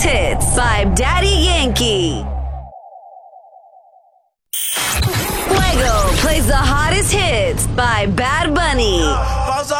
hits by Daddy Yankee. Fuego plays the hottest hits by Bad Bunny.